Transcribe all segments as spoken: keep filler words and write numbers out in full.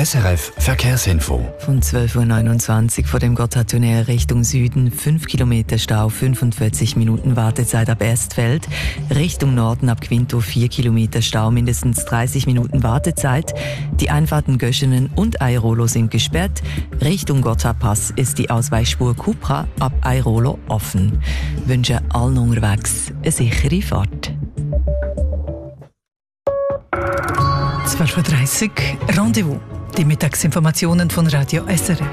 S R F Verkehrsinfo. Von zwölf Uhr neunundzwanzig vor dem Gotthardtunnel Richtung Süden, fünf Kilometer Stau, fünfundvierzig Minuten Wartezeit ab Erstfeld. Richtung Norden ab Quinto vier Kilometer Stau, mindestens dreißig Minuten Wartezeit. Die Einfahrten Göschenen und Airolo sind gesperrt. Richtung Gotthardpass ist die Ausweichspur Cupra ab Airolo offen. Wünsche allen unterwegs eine sichere Fahrt. zwölf Uhr dreißig, Rendezvous. Die Mittagsinformationen von Radio S R F.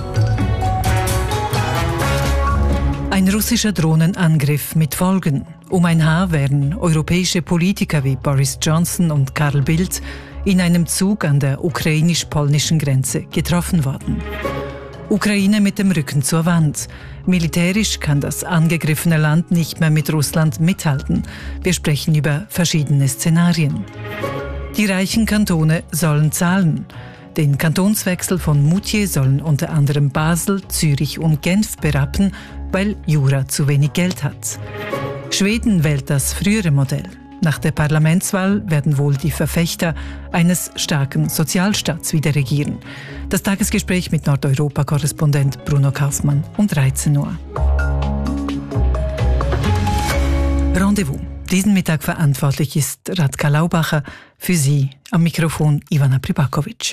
Ein russischer Drohnenangriff mit Folgen. Um ein Haar wären europäische Politiker wie Boris Johnson und Carl Bildt in einem Zug an der ukrainisch-polnischen Grenze getroffen worden. Ukraine mit dem Rücken zur Wand. Militärisch kann das angegriffene Land nicht mehr mit Russland mithalten. Wir sprechen über verschiedene Szenarien. Die reichen Kantone sollen zahlen. Den Kantonswechsel von Moutier sollen unter anderem Basel, Zürich und Genf berappen, weil Jura zu wenig Geld hat. Schweden wählt das frühere Modell. Nach der Parlamentswahl werden wohl die Verfechter eines starken Sozialstaats wieder regieren. Das Tagesgespräch mit Nordeuropa-Korrespondent Bruno Kaufmann um dreizehn Uhr. Rendezvous. Diesen Mittag verantwortlich ist Radka Laubacher, für Sie am Mikrofon Ivana Pribakovic.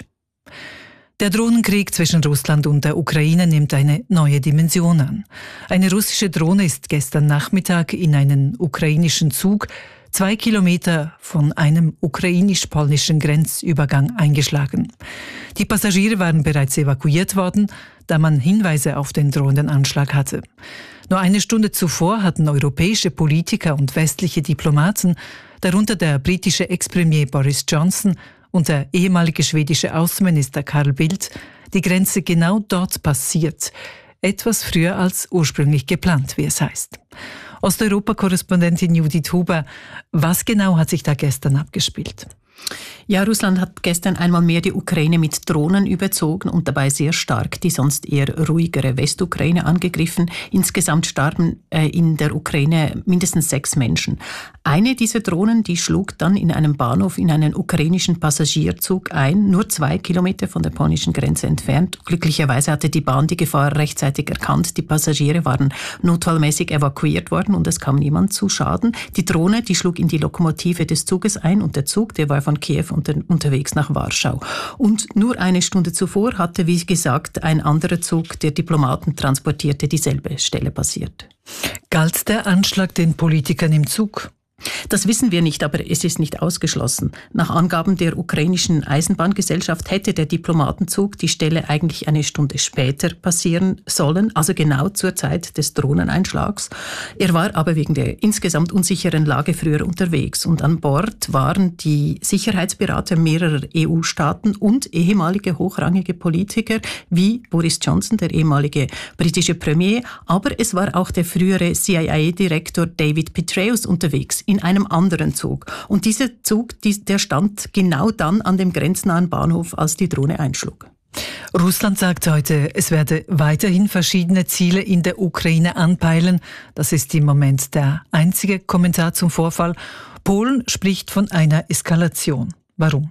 Der Drohnenkrieg zwischen Russland und der Ukraine nimmt eine neue Dimension an. Eine russische Drohne ist gestern Nachmittag in einen ukrainischen Zug zwei Kilometer von einem ukrainisch-polnischen Grenzübergang eingeschlagen. Die Passagiere waren bereits evakuiert worden, da man Hinweise auf den drohenden Anschlag hatte. Nur eine Stunde zuvor hatten europäische Politiker und westliche Diplomaten, darunter der britische Ex-Premier Boris Johnson und der ehemalige schwedische Außenminister Carl Bildt, die Grenze genau dort passiert, etwas früher als ursprünglich geplant, wie es heißt. Osteuropa-Korrespondentin Judith Huber, was genau hat sich da gestern abgespielt? Ja, Russland hat gestern einmal mehr die Ukraine mit Drohnen überzogen und dabei sehr stark die sonst eher ruhigere Westukraine angegriffen. Insgesamt starben äh, in der Ukraine mindestens sechs Menschen. Eine dieser Drohnen, die schlug dann in einem Bahnhof in einen ukrainischen Passagierzug ein, nur zwei Kilometer von der polnischen Grenze entfernt. Glücklicherweise hatte die Bahn die Gefahr rechtzeitig erkannt. Die Passagiere waren notfallmäßig evakuiert worden und es kam niemand zu Schaden. Die Drohne, die schlug in die Lokomotive des Zuges ein und der Zug, der war von Kiew unter, unterwegs nach Warschau. Und nur eine Stunde zuvor hatte, wie gesagt, ein anderer Zug, der Diplomaten transportierte, dieselbe Stelle passiert. Galt der Anschlag den Politikern im Zug? Das wissen wir nicht, aber es ist nicht ausgeschlossen. Nach Angaben der ukrainischen Eisenbahngesellschaft hätte der Diplomatenzug die Stelle eigentlich eine Stunde später passieren sollen, also genau zur Zeit des Drohneneinschlags. Er war aber wegen der insgesamt unsicheren Lage früher unterwegs und an Bord waren die Sicherheitsberater mehrerer E U-Staaten und ehemalige hochrangige Politiker wie Boris Johnson, der ehemalige britische Premier, aber es war auch der frühere C I A-Direktor David Petraeus unterwegs in einem anderen Zug. Und dieser Zug, der stand genau dann an dem grenznahen Bahnhof, als die Drohne einschlug. Russland sagt heute, es werde weiterhin verschiedene Ziele in der Ukraine anpeilen. Das ist im Moment der einzige Kommentar zum Vorfall. Polen spricht von einer Eskalation. Warum?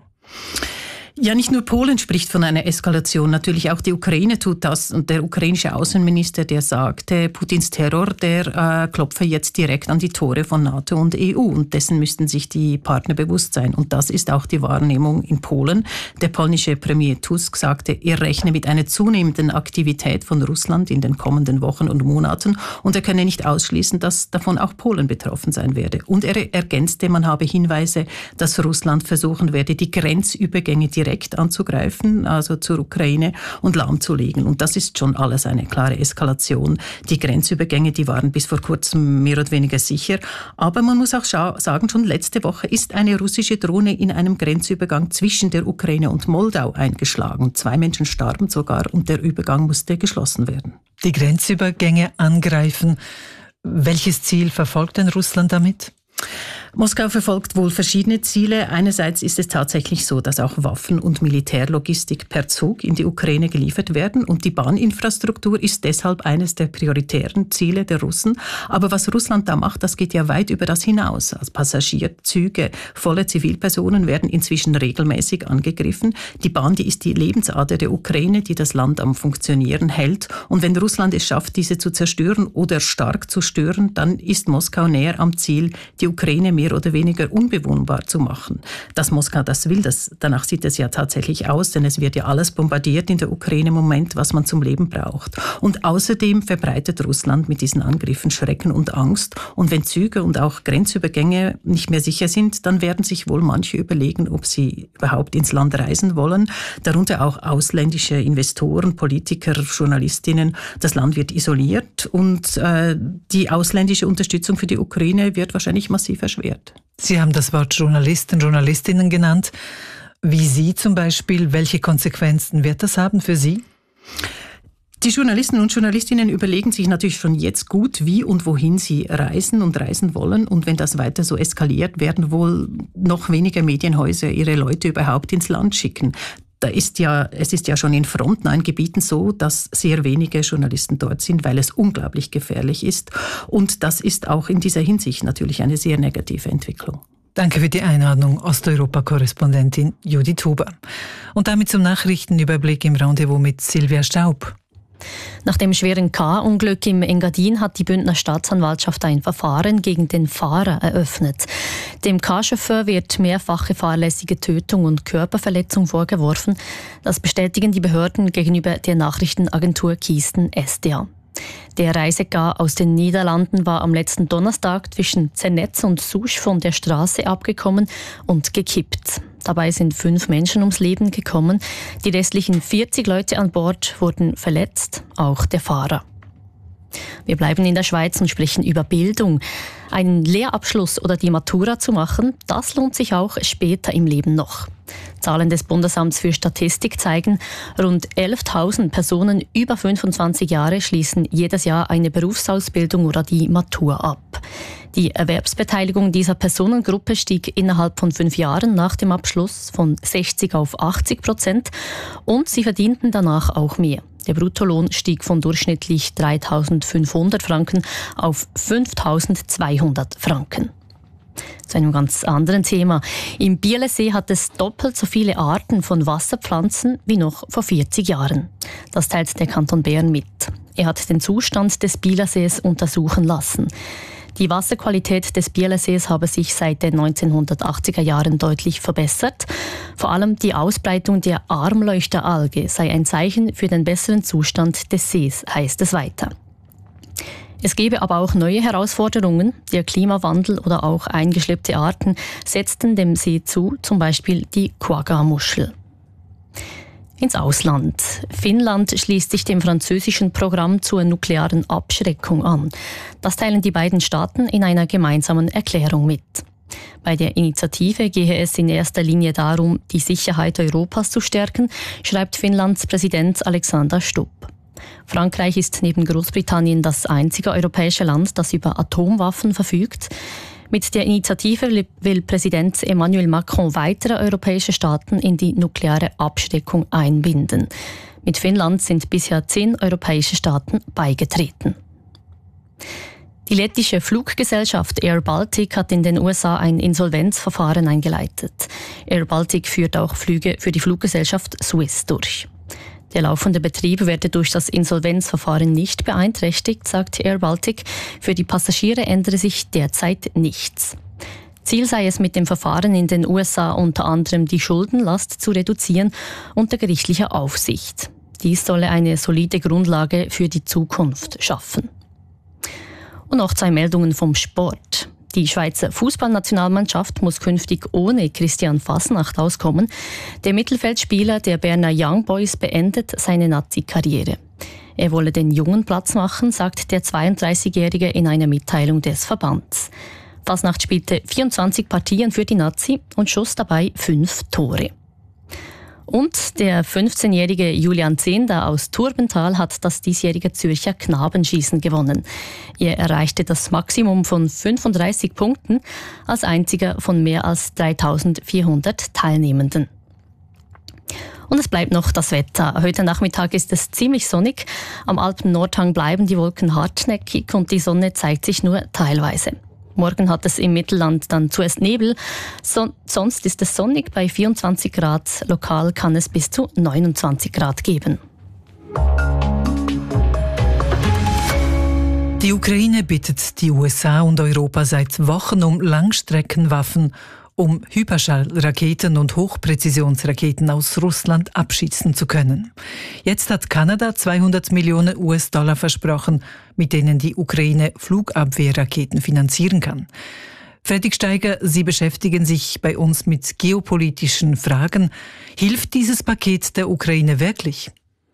Ja, nicht nur Polen spricht von einer Eskalation, natürlich auch die Ukraine tut das. Und der ukrainische Außenminister, der sagte, Putins Terror, der äh, klopfe jetzt direkt an die Tore von NATO und E U. Und dessen müssten sich die Partner bewusst sein. Und das ist auch die Wahrnehmung in Polen. Der polnische Premier Tusk sagte, er rechne mit einer zunehmenden Aktivität von Russland in den kommenden Wochen und Monaten. Und er könne nicht ausschließen, dass davon auch Polen betroffen sein werde. Und er ergänzte, man habe Hinweise, dass Russland versuchen werde, die Grenzübergänge direkt direkt anzugreifen, also zur Ukraine, und lahmzulegen. Und das ist schon alles eine klare Eskalation. Die Grenzübergänge, die waren bis vor kurzem mehr oder weniger sicher. Aber man muss auch sagen, schon letzte Woche ist eine russische Drohne in einem Grenzübergang zwischen der Ukraine und Moldau eingeschlagen. Zwei Menschen starben sogar und der Übergang musste geschlossen werden. Die Grenzübergänge angreifen. Welches Ziel verfolgt denn Russland damit? Moskau verfolgt wohl verschiedene Ziele. Einerseits ist es tatsächlich so, dass auch Waffen und Militärlogistik per Zug in die Ukraine geliefert werden und die Bahninfrastruktur ist deshalb eines der prioritären Ziele der Russen. Aber was Russland da macht, das geht ja weit über das hinaus. Also Passagierzüge, volle Zivilpersonen werden inzwischen regelmäßig angegriffen. Die Bahn, die ist die Lebensader der Ukraine, die das Land am Funktionieren hält. Und wenn Russland es schafft, diese zu zerstören oder stark zu stören, dann ist Moskau näher am Ziel, die Ukraine mehr oder weniger unbewohnbar zu machen. Dass Moskau das will, das, danach sieht es ja tatsächlich aus, denn es wird ja alles bombardiert in der Ukraine im Moment, was man zum Leben braucht. Und außerdem verbreitet Russland mit diesen Angriffen Schrecken und Angst. Und wenn Züge und auch Grenzübergänge nicht mehr sicher sind, dann werden sich wohl manche überlegen, ob sie überhaupt ins Land reisen wollen. Darunter auch ausländische Investoren, Politiker, Journalistinnen. Das Land wird isoliert und äh, die ausländische Unterstützung für die Ukraine wird wahrscheinlich massiv erschwert. Sie haben das Wort Journalisten, Journalistinnen genannt. Wie Sie zum Beispiel, welche Konsequenzen wird das haben für Sie? Die Journalisten und Journalistinnen überlegen sich natürlich schon jetzt gut, wie und wohin sie reisen und reisen wollen. Und wenn das weiter so eskaliert, werden wohl noch weniger Medienhäuser ihre Leute überhaupt ins Land schicken. Da ist ja, es ist ja schon in frontnahen Gebieten so, dass sehr wenige Journalisten dort sind, weil es unglaublich gefährlich ist. Und das ist auch in dieser Hinsicht natürlich eine sehr negative Entwicklung. Danke für die Einladung, Osteuropa-Korrespondentin Judith Huber. Und damit zum Nachrichtenüberblick im Rendezvous mit Silvia Staub. Nach dem schweren K-Unglück im Engadin hat die Bündner Staatsanwaltschaft ein Verfahren gegen den Fahrer eröffnet. Dem K-Chauffeur wird mehrfache fahrlässige Tötung und Körperverletzung vorgeworfen. Das bestätigen die Behörden gegenüber der Nachrichtenagentur Kiesten S D A. Der Reise-K aus den Niederlanden war am letzten Donnerstag zwischen Zernetz und Souche von der Straße abgekommen und gekippt. Dabei sind fünf Menschen ums Leben gekommen. Die restlichen vierzig Leute an Bord wurden verletzt, auch der Fahrer. Wir bleiben in der Schweiz und sprechen über Bildung. Einen Lehrabschluss oder die Matura zu machen, das lohnt sich auch später im Leben noch. Zahlen des Bundesamts für Statistik zeigen, rund elftausend Personen über fünfundzwanzig Jahre schließen jedes Jahr eine Berufsausbildung oder die Matur ab. Die Erwerbsbeteiligung dieser Personengruppe stieg innerhalb von fünf Jahren nach dem Abschluss von sechzig auf achtzig Prozent und sie verdienten danach auch mehr. Der Bruttolohn stieg von durchschnittlich dreitausendfünfhundert Franken auf fünftausendzweihundert Franken. Zu einem ganz anderen Thema. Im Bielersee hat es doppelt so viele Arten von Wasserpflanzen wie noch vor vierzig Jahren. Das teilt der Kanton Bern mit. Er hat den Zustand des Bielersees untersuchen lassen. Die Wasserqualität des Bielersees habe sich seit den neunzehnhundertachtziger Jahren deutlich verbessert. Vor allem die Ausbreitung der Armleuchteralge sei ein Zeichen für den besseren Zustand des Sees, heißt es weiter. Es gebe aber auch neue Herausforderungen. Der Klimawandel oder auch eingeschleppte Arten setzten dem See zu, zum Beispiel die Quagga-Muschel. Ins Ausland. Finnland schließt sich dem französischen Programm zur nuklearen Abschreckung an. Das teilen die beiden Staaten in einer gemeinsamen Erklärung mit. Bei der Initiative gehe es in erster Linie darum, die Sicherheit Europas zu stärken, schreibt Finnlands Präsident Alexander Stubb. Frankreich ist neben Großbritannien das einzige europäische Land, das über Atomwaffen verfügt. Mit der Initiative will Präsident Emmanuel Macron weitere europäische Staaten in die nukleare Abschreckung einbinden. Mit Finnland sind bisher zehn europäische Staaten beigetreten. Die lettische Fluggesellschaft Air Baltic hat in den U S A ein Insolvenzverfahren eingeleitet. Air Baltic führt auch Flüge für die Fluggesellschaft Swiss durch. Der laufende Betrieb werde durch das Insolvenzverfahren nicht beeinträchtigt, sagt Air Baltic. Für die Passagiere ändere sich derzeit nichts. Ziel sei es mit dem Verfahren in den U S A unter anderem die Schuldenlast zu reduzieren unter gerichtlicher Aufsicht. Dies solle eine solide Grundlage für die Zukunft schaffen. Und noch zwei Meldungen vom Sport. Die Schweizer Fußballnationalmannschaft muss künftig ohne Christian Fasnacht auskommen. Der Mittelfeldspieler der Berner Young Boys beendet seine Nazi-Karriere. Er wolle den Jungen Platz machen, sagt der zweiunddreißigjährige in einer Mitteilung des Verbands. Fasnacht spielte vierundzwanzig Partien für die Nazi und schoss dabei fünf Tore. Und der fünfzehnjährige Julian Zehnder aus Turbental hat das diesjährige Zürcher Knabenschießen gewonnen. Er erreichte das Maximum von fünfunddreißig Punkten als einziger von mehr als dreitausendvierhundert Teilnehmenden. Und es bleibt noch das Wetter. Heute Nachmittag ist es ziemlich sonnig. Am Alpen-Nordhang bleiben die Wolken hartnäckig und die Sonne zeigt sich nur teilweise. Morgen hat es im Mittelland dann zuerst Nebel. So, sonst ist es sonnig bei vierundzwanzig Grad. Lokal kann es bis zu neunundzwanzig Grad geben. Die Ukraine bittet die U S A und Europa seit Wochen um Langstreckenwaffen, um Hyperschallraketen und Hochpräzisionsraketen aus Russland abschießen zu können. Jetzt hat Kanada zweihundert Millionen U S-Dollar versprochen, mit denen die Ukraine Flugabwehrraketen finanzieren kann. Fredrik Steiger, Sie beschäftigen sich bei uns mit geopolitischen Fragen. Hilft dieses Paket der Ukraine wirklich?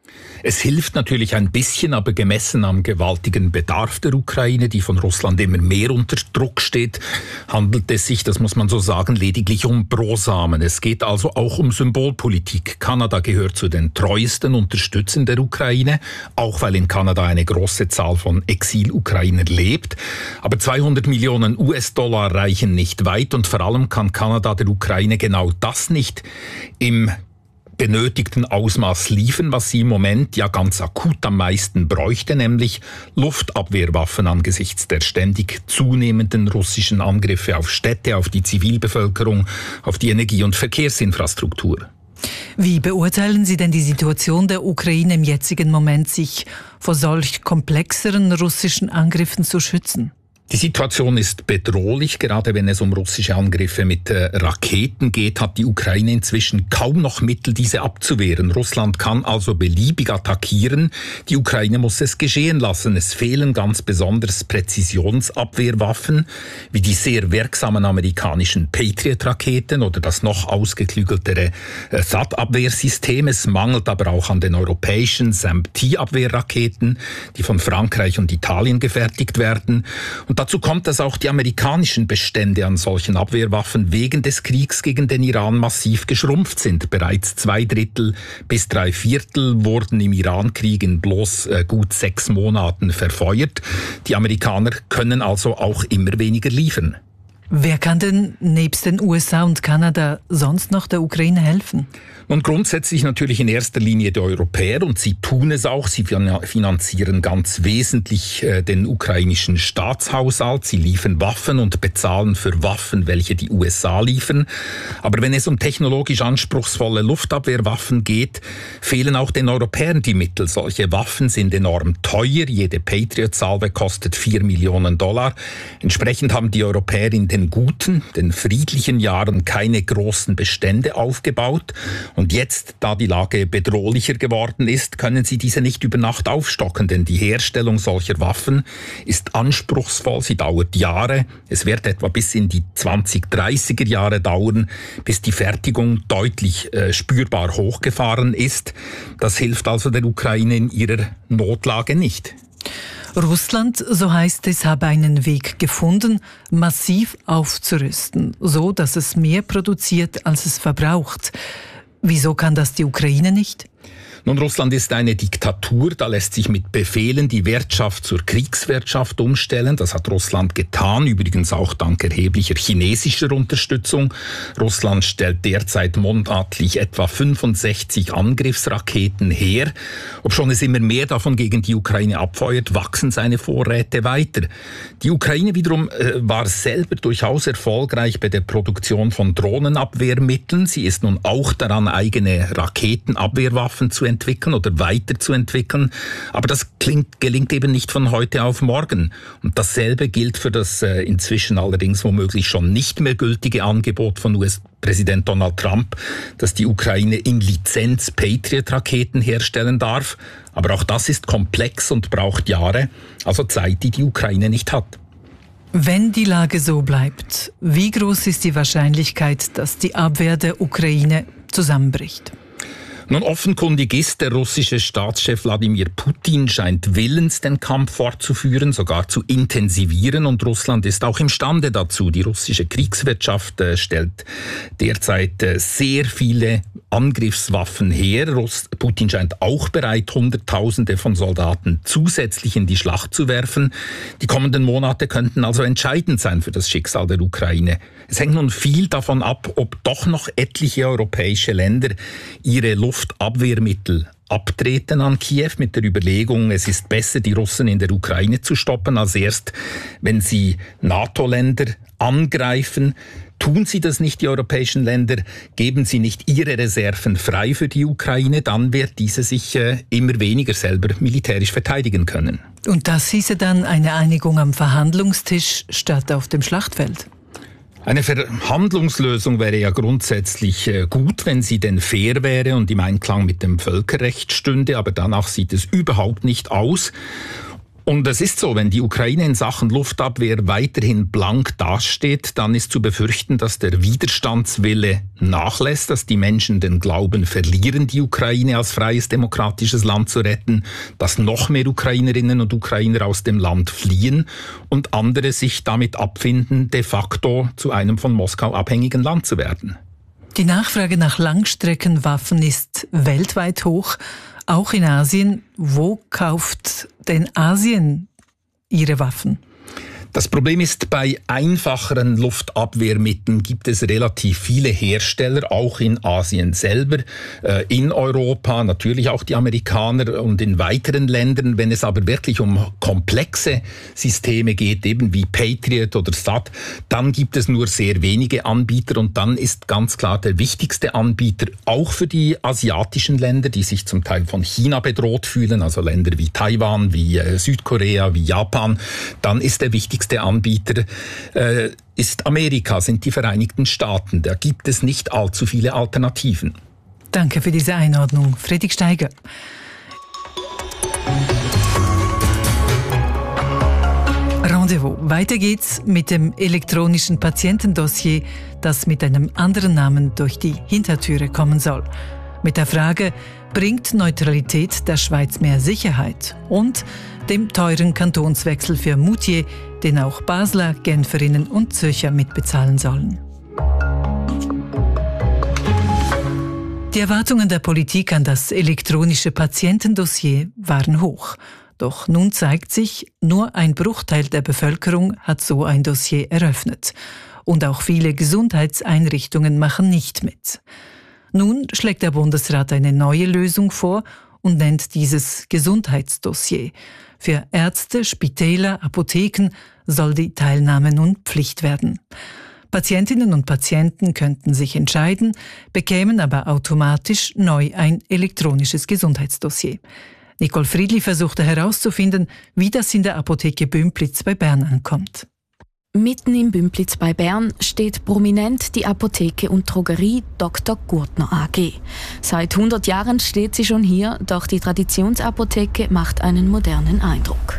Es hilft natürlich ein bisschen, aber gemessen am gewaltigen Bedarf der Ukraine, die von Russland immer mehr unter Druck steht, handelt es sich, das muss man so sagen, lediglich um Brosamen. Es geht also auch um Symbolpolitik. Kanada gehört zu den treuesten Unterstützern der Ukraine, auch weil in Kanada eine große Zahl von Exil-Ukrainer lebt. Aber zweihundert Millionen U S-Dollar reichen nicht weit und vor allem kann Kanada der Ukraine genau das nicht im benötigten Ausmaß liefern, was sie im Moment ja ganz akut am meisten bräuchte, nämlich Luftabwehrwaffen angesichts der ständig zunehmenden russischen Angriffe auf Städte, auf die Zivilbevölkerung, auf die Energie- und Verkehrsinfrastruktur. Wie beurteilen Sie denn die Situation der Ukraine im jetzigen Moment, sich vor solch komplexeren russischen Angriffen zu schützen? Die Situation ist bedrohlich, gerade wenn es um russische Angriffe mit äh, Raketen geht, hat die Ukraine inzwischen kaum noch Mittel, diese abzuwehren. Russland kann also beliebig attackieren. Die Ukraine muss es geschehen lassen. Es fehlen ganz besonders Präzisionsabwehrwaffen, wie die sehr wirksamen amerikanischen Patriot-Raketen oder das noch ausgeklügeltere äh, T H A D-Abwehrsystem. Es mangelt aber auch an den europäischen S A M P-Abwehrraketen, die von Frankreich und Italien gefertigt werden. Und dazu kommt, dass auch die amerikanischen Bestände an solchen Abwehrwaffen wegen des Kriegs gegen den Iran massiv geschrumpft sind. Bereits zwei Drittel bis drei Viertel wurden im Iran-Krieg in bloß äh, gut sechs Monaten verfeuert. Die Amerikaner können also auch immer weniger liefern. Wer kann denn nebst den U S A und Kanada sonst noch der Ukraine helfen? Nun, grundsätzlich natürlich in erster Linie die Europäer, und sie tun es auch. Sie finanzieren ganz wesentlich äh, den ukrainischen Staatshaushalt. Sie liefern Waffen und bezahlen für Waffen, welche die U S A liefern. Aber wenn es um technologisch anspruchsvolle Luftabwehrwaffen geht, fehlen auch den Europäern die Mittel. Solche Waffen sind enorm teuer. Jede Patriot-Salve kostet vier Millionen Dollar. Entsprechend haben die Europäer in den guten, den friedlichen Jahren keine großen Bestände aufgebaut. Und jetzt, da die Lage bedrohlicher geworden ist, können sie diese nicht über Nacht aufstocken, denn die Herstellung solcher Waffen ist anspruchsvoll, sie dauert Jahre. Es wird etwa bis in die zwanzig dreißiger Jahre dauern, bis die Fertigung deutlich äh, spürbar hochgefahren ist. Das hilft also der Ukraine in ihrer Notlage nicht. Russland, so heißt es, habe einen Weg gefunden, massiv aufzurüsten, so dass es mehr produziert, als es verbraucht. Wieso kann das die Ukraine nicht? Nun, Russland ist eine Diktatur, da lässt sich mit Befehlen die Wirtschaft zur Kriegswirtschaft umstellen. Das hat Russland getan, übrigens auch dank erheblicher chinesischer Unterstützung. Russland stellt derzeit monatlich etwa fünfundsechzig Angriffsraketen her. Obschon es immer mehr davon gegen die Ukraine abfeuert, wachsen seine Vorräte weiter. Die Ukraine wiederum äh, war selber durchaus erfolgreich bei der Produktion von Drohnenabwehrmitteln. Sie ist nun auch daran, eigene Raketenabwehrwaffen zu entwickeln oder weiterzuentwickeln. Aber das klingt, gelingt eben nicht von heute auf morgen. Und dasselbe gilt für das äh, inzwischen allerdings womöglich schon nicht mehr gültige Angebot von U S-Präsident Donald Trump, dass die Ukraine in Lizenz Patriot-Raketen herstellen darf. Aber auch das ist komplex und braucht Jahre, also Zeit, die die Ukraine nicht hat. Wenn die Lage so bleibt, wie groß ist die Wahrscheinlichkeit, dass die Abwehr der Ukraine zusammenbricht? Nun, offenkundig ist, der russische Staatschef Wladimir Putin scheint willens, den Kampf fortzuführen, sogar zu intensivieren. Und Russland ist auch imstande dazu. Die russische Kriegswirtschaft äh, stellt derzeit äh, sehr viele Angriffswaffen her. Russ- Putin scheint auch bereit, Hunderttausende von Soldaten zusätzlich in die Schlacht zu werfen. Die kommenden Monate könnten also entscheidend sein für das Schicksal der Ukraine. Es hängt nun viel davon ab, ob doch noch etliche europäische Länder ihre Luftabwehrmittel abtreten an Kiew mit der Überlegung, es ist besser, die Russen in der Ukraine zu stoppen, als erst, wenn sie NATO-Länder angreifen. Tun sie das nicht, die europäischen Länder, geben sie nicht ihre Reserven frei für die Ukraine, dann wird diese sich äh, immer weniger selber militärisch verteidigen können. Und das hieße dann eine Einigung am Verhandlungstisch statt auf dem Schlachtfeld? Eine Verhandlungslösung wäre ja grundsätzlich gut, wenn sie denn fair wäre und im Einklang mit dem Völkerrecht stünde, aber danach sieht es überhaupt nicht aus. Und es ist so, wenn die Ukraine in Sachen Luftabwehr weiterhin blank dasteht, dann ist zu befürchten, dass der Widerstandswille nachlässt, dass die Menschen den Glauben verlieren, die Ukraine als freies, demokratisches Land zu retten, dass noch mehr Ukrainerinnen und Ukrainer aus dem Land fliehen und andere sich damit abfinden, de facto zu einem von Moskau abhängigen Land zu werden. Die Nachfrage nach Langstreckenwaffen ist weltweit hoch, auch in Asien. Wo kauft denn Asien ihre Waffen? Das Problem ist, bei einfacheren Luftabwehrmitteln gibt es relativ viele Hersteller, auch in Asien selber, in Europa, natürlich auch die Amerikaner und in weiteren Ländern. Wenn es aber wirklich um komplexe Systeme geht, eben wie Patriot oder S A D, dann gibt es nur sehr wenige Anbieter und dann ist ganz klar der wichtigste Anbieter auch für die asiatischen Länder, die sich zum Teil von China bedroht fühlen, also Länder wie Taiwan, wie Südkorea, wie Japan, dann ist der wichtigste Der Anbieter äh, ist Amerika, sind die Vereinigten Staaten. Da gibt es nicht allzu viele Alternativen. Danke für diese Einordnung, Fredrik Steiger. Rendezvous. Weiter geht's mit dem elektronischen Patientendossier, das mit einem anderen Namen durch die Hintertüre kommen soll. Mit der Frage, bringt Neutralität der Schweiz mehr Sicherheit? Und dem teuren Kantonswechsel für Moutier, den auch Basler, Genferinnen und Zürcher mitbezahlen sollen. Die Erwartungen der Politik an das elektronische Patientendossier waren hoch. Doch nun zeigt sich, nur ein Bruchteil der Bevölkerung hat so ein Dossier eröffnet. Und auch viele Gesundheitseinrichtungen machen nicht mit. Nun schlägt der Bundesrat eine neue Lösung vor und nennt dieses Gesundheitsdossier. Für Ärzte, Spitäler, Apotheken soll die Teilnahme nun Pflicht werden. Patientinnen und Patienten könnten sich entscheiden, bekämen aber automatisch neu ein elektronisches Gesundheitsdossier. Nicole Friedli versuchte herauszufinden, wie das in der Apotheke Bümpliz bei Bern ankommt. Mitten im Bümpliz bei Bern steht prominent die Apotheke und Drogerie Doktor Gurtner A G. Seit hundert Jahren steht sie schon hier, doch die Traditionsapotheke macht einen modernen Eindruck.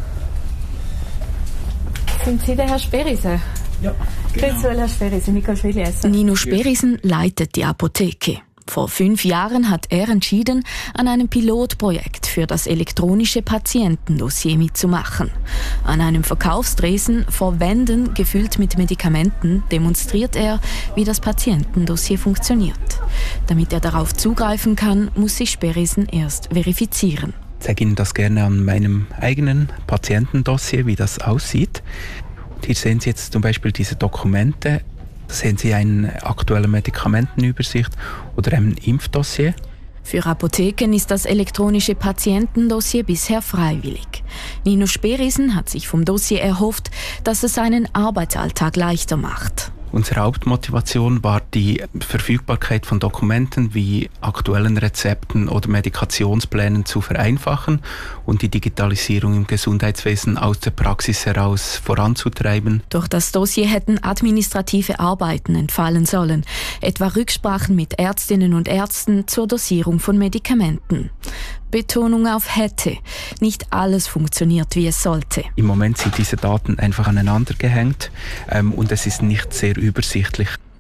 Sind Sie der Herr Sperisen? Ja, genau. Grüß wohl, Herr Sperisen, Nicole Friedli. Nino Sperisen leitet die Apotheke. Vor fünf Jahren hat er entschieden, an einem Pilotprojekt für das elektronische Patientendossier mitzumachen. An einem Verkaufstresen vor Wänden gefüllt mit Medikamenten demonstriert er, wie das Patientendossier funktioniert. Damit er darauf zugreifen kann, muss sich Sperisen erst verifizieren. Ich zeige Ihnen das gerne an meinem eigenen Patientendossier, wie das aussieht. Und hier sehen Sie jetzt zum Beispiel diese Dokumente. Sehen Sie eine aktuelle Medikamentenübersicht oder ein Impfdossier? Für Apotheken ist das elektronische Patientendossier bisher freiwillig. Nino Sperisen hat sich vom Dossier erhofft, dass es seinen Arbeitsalltag leichter macht. Unsere Hauptmotivation war die Verfügbarkeit von Dokumenten wie aktuellen Rezepten oder Medikationsplänen zu vereinfachen und die Digitalisierung im Gesundheitswesen aus der Praxis heraus voranzutreiben. Durch das Dossier hätten administrative Arbeiten entfallen sollen, etwa Rücksprachen mit Ärztinnen und Ärzten zur Dosierung von Medikamenten. Betonung auf hätte. Nicht alles funktioniert, wie es sollte. Im Moment sind diese Daten einfach aneinander gehängt ähm, und es ist nicht sehr übersichtlich.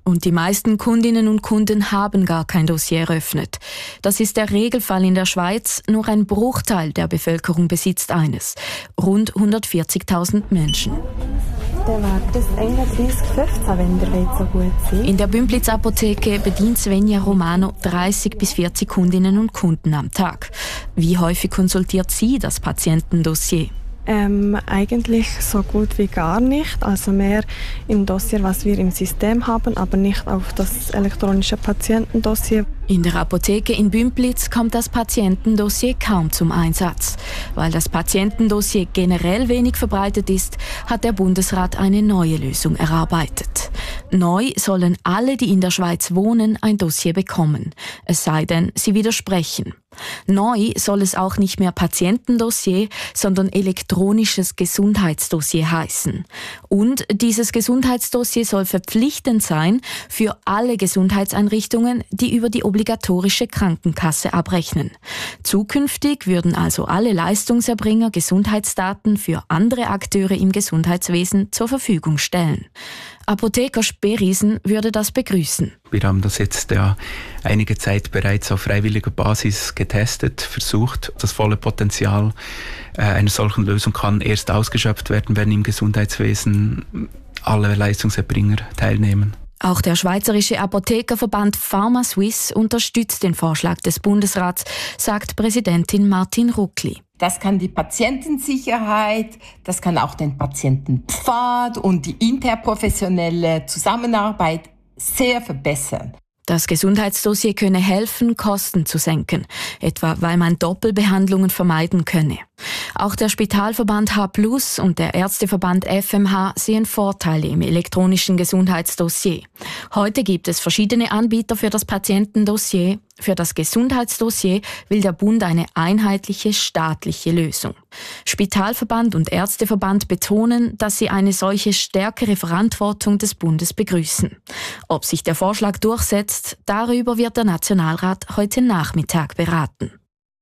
Und die meisten Kundinnen und Kunden haben gar kein Dossier eröffnet. Das ist der Regelfall in der Schweiz. Nur ein Bruchteil der Bevölkerung besitzt eines. Rund hundertvierzigtausend Menschen. Dann wäre das einunddreißig fünfzehn, wenn der Weg so gut sein. In der Bümplitz Apotheke bedient Svenja Romano dreißig bis vierzig Kundinnen und Kunden am Tag. Wie häufig konsultiert sie das Patientendossier? Ähm, eigentlich so gut wie gar nicht. Also mehr im Dossier, was wir im System haben, aber nicht auf das elektronische Patientendossier. In der Apotheke in Bümplitz kommt das Patientendossier kaum zum Einsatz. Weil das Patientendossier generell wenig verbreitet ist, hat der Bundesrat eine neue Lösung erarbeitet. Neu sollen alle, die in der Schweiz wohnen, ein Dossier bekommen. Es sei denn, sie widersprechen. Neu soll es auch nicht mehr Patientendossier, sondern elektronisches Gesundheitsdossier heißen. Und dieses Gesundheitsdossier soll verpflichtend sein für alle Gesundheitseinrichtungen, die über die obligatorische Krankenkasse abrechnen. Zukünftig würden also alle Leistungserbringer Gesundheitsdaten für andere Akteure im Gesundheitswesen zur Verfügung stellen. Apotheker Sperisen würde das begrüßen. Wir haben das jetzt ja einige Zeit bereits auf freiwilliger Basis getestet, versucht. Das volle Potenzial äh, einer solchen Lösung kann erst ausgeschöpft werden, wenn im Gesundheitswesen alle Leistungserbringer teilnehmen. Auch der Schweizerische Apothekerverband PharmaSuisse unterstützt den Vorschlag des Bundesrats, sagt Präsidentin Martin Ruckli. Das kann die Patientensicherheit, das kann auch den Patientenpfad und die interprofessionelle Zusammenarbeit sehr verbessern. Das Gesundheitsdossier könne helfen, Kosten zu senken, etwa weil man Doppelbehandlungen vermeiden könne. Auch der Spitalverband H plus und der Ärzteverband F M H sehen Vorteile im elektronischen Gesundheitsdossier. Heute gibt es verschiedene Anbieter für das Patientendossier. Für das Gesundheitsdossier will der Bund eine einheitliche staatliche Lösung. Spitalverband und Ärzteverband betonen, dass sie eine solche stärkere Verantwortung des Bundes begrüßen. Ob sich der Vorschlag durchsetzt, darüber wird der Nationalrat heute Nachmittag beraten.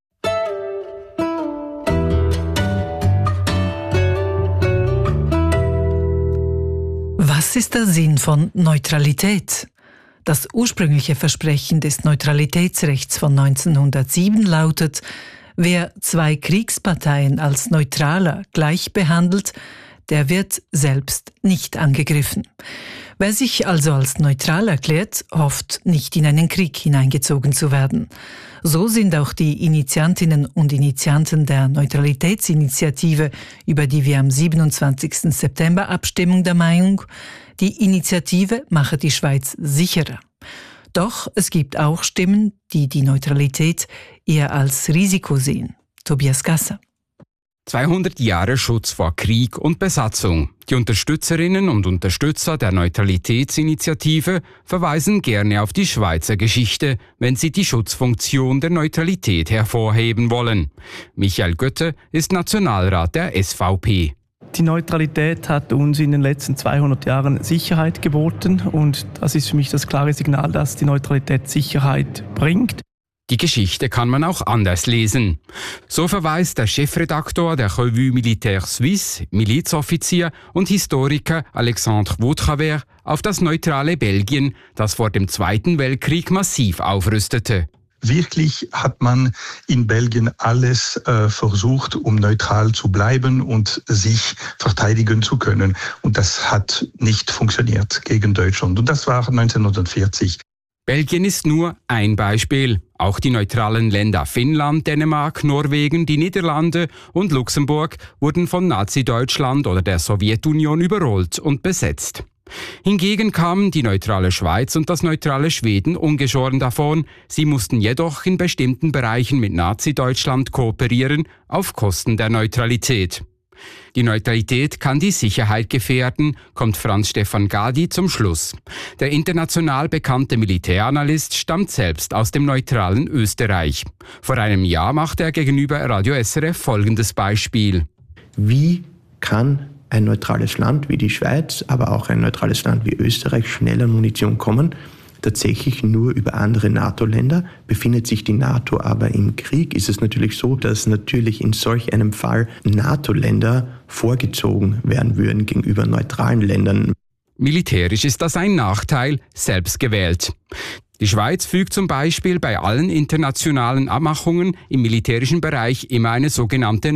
Was ist der Sinn von Neutralität? Das ursprüngliche Versprechen des Neutralitätsrechts von neunzehnhundertsieben lautet: Wer zwei Kriegsparteien als Neutraler gleich behandelt, der wird selbst nicht angegriffen. Wer sich also als neutral erklärt, hofft nicht in einen Krieg hineingezogen zu werden. So sind auch die Initiantinnen und Initianten der Neutralitätsinitiative, über die wir am siebenundzwanzigsten September abstimmen, der Meinung, die Initiative mache die Schweiz sicherer. Doch es gibt auch Stimmen, die die Neutralität eher als Risiko sehen. Tobias Gasser. zweihundert Jahre Schutz vor Krieg und Besatzung. Die Unterstützerinnen und Unterstützer der Neutralitätsinitiative verweisen gerne auf die Schweizer Geschichte, wenn sie die Schutzfunktion der Neutralität hervorheben wollen. Michael Götte ist Nationalrat der S V P. Die Neutralität hat uns in den letzten zweihundert Jahren Sicherheit geboten und das ist für mich das klare Signal, dass die Neutralität Sicherheit bringt. Die Geschichte kann man auch anders lesen. So verweist der Chefredaktor der Revue Militaire Suisse, Milizoffizier und Historiker Alexandre Vautravers auf das neutrale Belgien, das vor dem Zweiten Weltkrieg massiv aufrüstete. Wirklich hat man in Belgien alles äh, versucht, um neutral zu bleiben und sich verteidigen zu können. Und das hat nicht funktioniert gegen Deutschland. Und das war neunzehnhundertvierzig. Belgien ist nur ein Beispiel. Auch die neutralen Länder Finnland, Dänemark, Norwegen, die Niederlande und Luxemburg wurden von Nazi-Deutschland oder der Sowjetunion überrollt und besetzt. Hingegen kamen die neutrale Schweiz und das neutrale Schweden ungeschoren davon. Sie mussten jedoch in bestimmten Bereichen mit Nazi-Deutschland kooperieren, auf Kosten der Neutralität. Die Neutralität kann die Sicherheit gefährden, kommt Franz Stefan Gadi zum Schluss. Der international bekannte Militäranalyst stammt selbst aus dem neutralen Österreich. Vor einem Jahr machte er gegenüber Radio S R F folgendes Beispiel. Wie kann ein neutrales Land wie die Schweiz, aber auch ein neutrales Land wie Österreich schnell an Munition kommen? Tatsächlich nur über andere NATO-Länder. Befindet sich die NATO aber im Krieg, ist es natürlich so, dass natürlich in solch einem Fall NATO-Länder vorgezogen werden würden gegenüber neutralen Ländern. Militärisch ist das ein Nachteil, selbst gewählt. Die Schweiz fügt zum Beispiel bei allen internationalen Abmachungen im militärischen Bereich immer eine sogenannte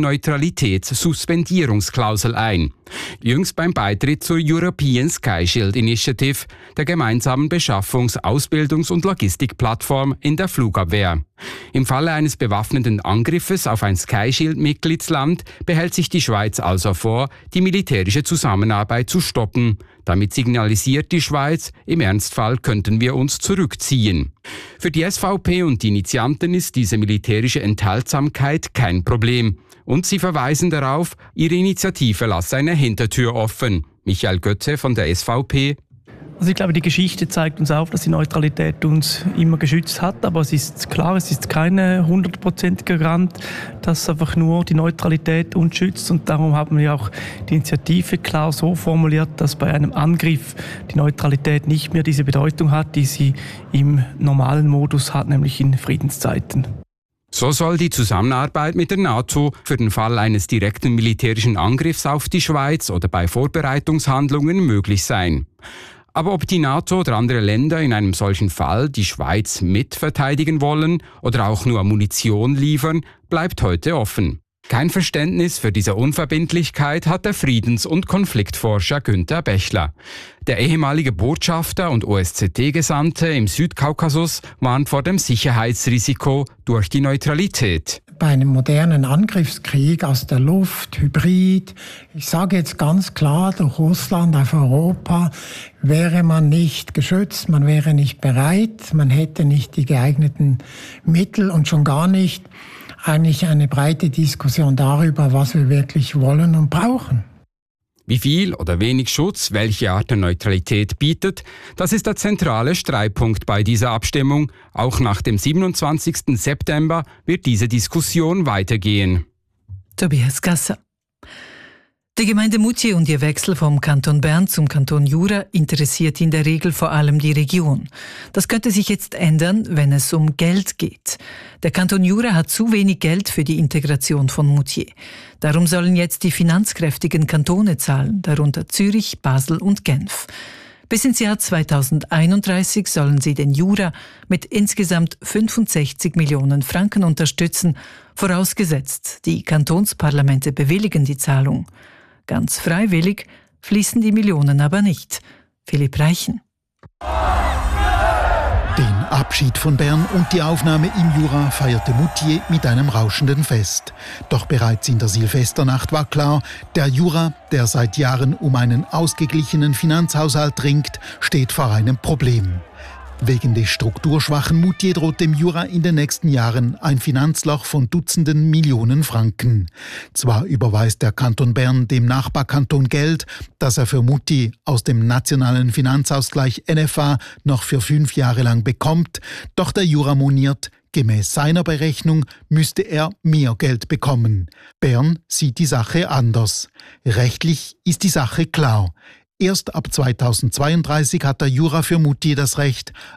Neutralitätssuspendierungsklausel ein. Jüngst beim Beitritt zur European Sky Shield Initiative, der gemeinsamen Beschaffungs-, Ausbildungs- und Logistikplattform in der Flugabwehr. Im Falle eines bewaffneten Angriffes auf ein Sky Shield-Mitgliedsland behält sich die Schweiz also vor, die militärische Zusammenarbeit zu stoppen. Damit signalisiert die Schweiz, im Ernstfall könnten wir uns zurückziehen. Für die S V P und die Initianten ist diese militärische Enthaltsamkeit kein Problem. Und sie verweisen darauf, ihre Initiative lasse eine Hintertür offen. Michael Götze von der S V P. Also ich glaube, die Geschichte zeigt uns auf, dass die Neutralität uns immer geschützt hat. Aber es ist klar, es ist keine hundertprozentige Garant, dass einfach nur die Neutralität uns schützt. Und darum haben wir auch die Initiative klar so formuliert, dass bei einem Angriff die Neutralität nicht mehr diese Bedeutung hat, die sie im normalen Modus hat, nämlich in Friedenszeiten. So soll die Zusammenarbeit mit der NATO für den Fall eines direkten militärischen Angriffs auf die Schweiz oder bei Vorbereitungshandlungen möglich sein. Aber ob die NATO oder andere Länder in einem solchen Fall die Schweiz mitverteidigen wollen oder auch nur Munition liefern, bleibt heute offen. Kein Verständnis für diese Unverbindlichkeit hat der Friedens- und Konfliktforscher Günther Bechler. Der ehemalige Botschafter und O S Z E-Gesandte im Südkaukasus warnt vor dem Sicherheitsrisiko durch die Neutralität. Bei einem modernen Angriffskrieg aus der Luft, Hybrid, ich sage jetzt ganz klar, durch Russland auf Europa, wäre man nicht geschützt, man wäre nicht bereit, man hätte nicht die geeigneten Mittel und schon gar nicht eigentlich eine breite Diskussion darüber, was wir wirklich wollen und brauchen. Wie viel oder wenig Schutz welche Art der Neutralität bietet, das ist der zentrale Streitpunkt bei dieser Abstimmung. Auch nach dem siebenundzwanzigsten September wird diese Diskussion weitergehen. Tobias Gasser. Die Gemeinde Moutier und ihr Wechsel vom Kanton Bern zum Kanton Jura interessiert in der Regel vor allem die Region. Das könnte sich jetzt ändern, wenn es um Geld geht. Der Kanton Jura hat zu wenig Geld für die Integration von Moutier. Darum sollen jetzt die finanzkräftigen Kantone zahlen, darunter Zürich, Basel und Genf. Bis ins Jahr zweitausendeinunddreißig sollen sie den Jura mit insgesamt fünfundsechzig Millionen Franken unterstützen, vorausgesetzt, die Kantonsparlamente bewilligen die Zahlung. Ganz freiwillig fließen die Millionen aber nicht. Philipp Reichen. Den Abschied von Bern und die Aufnahme im Jura feierte Moutier mit einem rauschenden Fest. Doch bereits in der Silvesternacht war klar, der Jura, der seit Jahren um einen ausgeglichenen Finanzhaushalt ringt, steht vor einem Problem. Wegen des strukturschwachen Moutier droht dem Jura in den nächsten Jahren ein Finanzloch von Dutzenden Millionen Franken. Zwar überweist der Kanton Bern dem Nachbarkanton Geld, das er für Moutier aus dem nationalen Finanzausgleich N F A noch für fünf Jahre lang bekommt, doch der Jura moniert, gemäß seiner Berechnung müsste er mehr Geld bekommen. Bern sieht die Sache anders. Rechtlich ist die Sache klar. Erst ab zweitausendzweiunddreißig hat der Jura für Moutier das Recht,